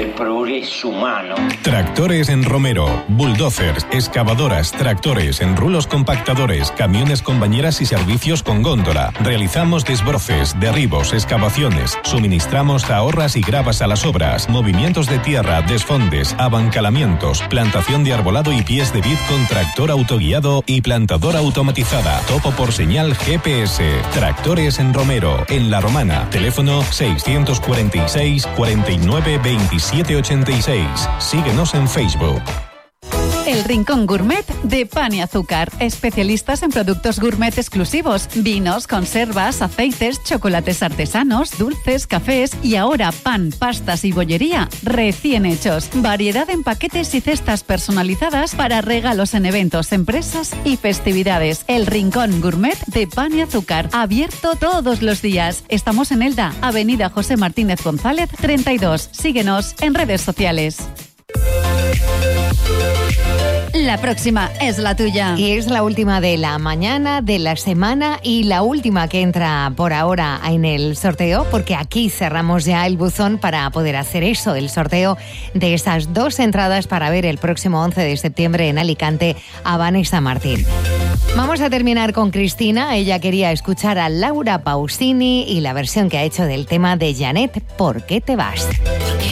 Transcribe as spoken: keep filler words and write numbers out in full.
del progreso humano. Tractores en Romero, bulldozers, excavadoras, tractores, enrulos compactadores, camiones con bañeras y servicios con góndola. Realizamos desbroces, derribos, excavaciones. Suministramos ahorras y gravas a las obras, movimientos de tierra, desfondes, abancalamientos, plantación de arbolado y pies de vid con tractor autoguiado y plantadora automatizada. Topo por señal G P S. Tractores en Romero, en La Romana. Teléfono seiscientos cuarenta y seis, cuarenta y nueve, veintisiete ochenta y seis. Síguenos en Facebook. El Rincón Gourmet de Pan y Azúcar. Especialistas en productos gourmet exclusivos. Vinos, conservas, aceites, chocolates artesanos, dulces, cafés y ahora pan, pastas y bollería recién hechos. Variedad en paquetes y cestas personalizadas para regalos en eventos, empresas y festividades. El Rincón Gourmet de Pan y Azúcar. Abierto todos los días. Estamos en Elda, Avenida José Martínez González, treinta y dos. Síguenos en redes sociales. La próxima es la tuya. Y es la última de la mañana, de la semana y la última que entra por ahora en el sorteo, porque aquí cerramos ya el buzón para poder hacer eso, el sorteo de esas dos entradas para ver el próximo once de septiembre en Alicante a Vanessa Martín. Vamos a terminar con Cristina. Ella quería escuchar a Laura Pausini y la versión que ha hecho del tema de Janet, ¿por qué te vas?